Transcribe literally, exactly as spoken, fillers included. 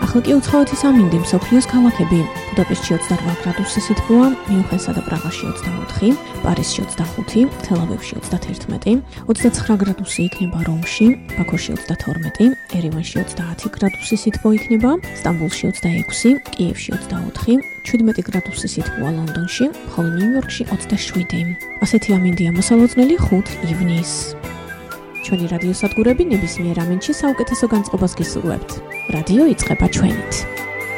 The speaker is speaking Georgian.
ახლა კი უცხოეთი სამინდი მსოფლიოს ქალაქები. ბუდაპეშტში ოცდარვა გრადუსი სითბოა, მიუნხენსა და პრაღაში ოცდაოთხი, პარიზში ოცდახუთი, თელ-ავივში ოცდაათერთმეტი, ოცდაცხრა გრადუსი იქნება რომში, ბაქოში ოცდათორმეტი, ერევანში ოცდაათი გრადუსი სითბო იქნება, სტამბულში ოცდაექვსი, კიევში ოცდაოთხი, შვიდმეტი გრადუსი სითბოა ლონდონში, ხოლო ნიუ-იორკში ოცდაშვიდი. ასეთი ამინდია მოსალოდნელი ხუთი ივნისს. ჩვენი რადიო სადგურები ნებისმიერ ამინდში საუკეთესო განწყობას გისურვებთ. რადიო იწყება ჩვენით.